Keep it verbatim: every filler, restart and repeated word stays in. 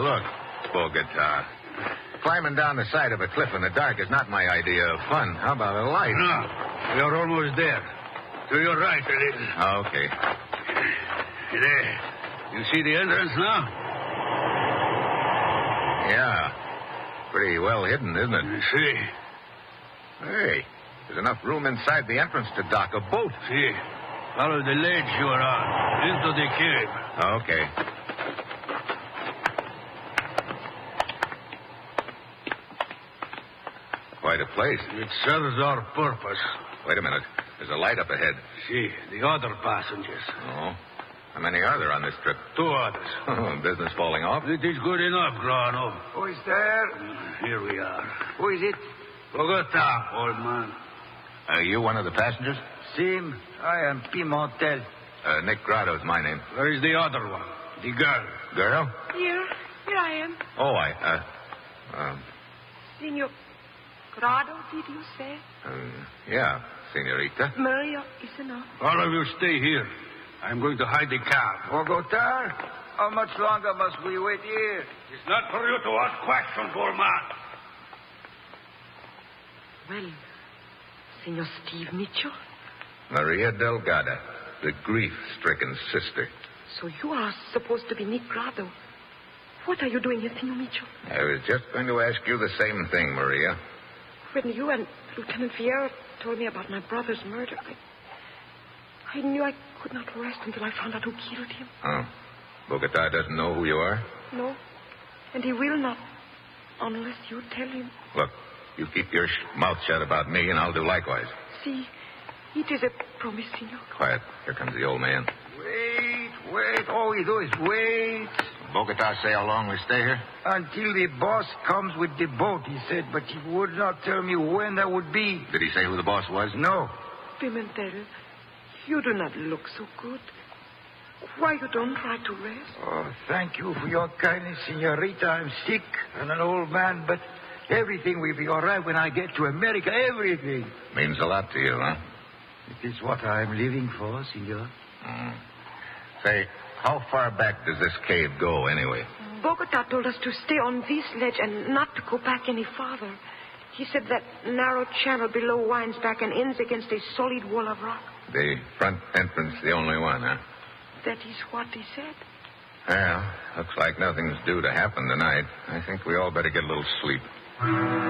Look, Bogota. Climbing down the side of a cliff in the dark is not my idea of fun. How about a light? No, we are almost there. To your right a little. Okay. There. You see the entrance now? Yeah. Pretty well hidden, isn't it? You see. Hey, there's enough room inside the entrance to dock a boat. See. Follow the ledge you are on. Into the cave. Okay. Quite a place. It serves our purpose. Wait a minute. There's a light up ahead. See, the other passengers. Oh. How many are there on this trip? Two others. Oh, business falling off? It is good enough, Grano. Who is there? Here we are. Who is it? Bogota, old man. Are you one of the passengers? Sim, I am Pimentel. Uh, Nick Grado's my name. Where is the other one? The girl. Girl? Here. Here I am. Oh, I, uh, um, Senor Grado, did you say? uh, yeah, senorita. Maria is enough. All of you stay here. I'm going to hide the cab. Bogota? How much longer must we wait here? It's not for you to ask questions, old man. Well, Senor Steve Mitchell, Maria Delgado, the grief-stricken sister. so you are supposed to be Nick Grado. What are you doing here, Senor Mitchell? I was just going to ask you the same thing, Maria. When you and Lieutenant Vieira told me about my brother's murder, I, I knew I could not rest until I found out who killed him. Oh. Bogota doesn't know who you are? No, and he will not, unless you tell him. Look, you keep your sh- mouth shut about me, and I'll do likewise. See, it is a promise, Senor. Quiet. Here comes the old man. Wait, wait. All we do is wait Bogota say how long we stay here? until the boss comes with the boat, he said, but he would not tell me when that would be. Did he say who the boss was? No. Pimentel, you do not look so good. Why you don't try to rest? Oh, thank you for your kindness, senorita. I'm sick and an old man, but everything will be all right when I get to America. Everything. Means a lot to you, huh? It is what I'm living for, senor. Mm. Say, how far back does this cave go, anyway? Bogota told us to stay on this ledge and not to go back any farther. He said that narrow channel below winds back and ends against a solid wall of rock. The front entrance, the only one, huh? That is what he said. Well, looks like nothing's due to happen tonight. I think we all better get a little sleep.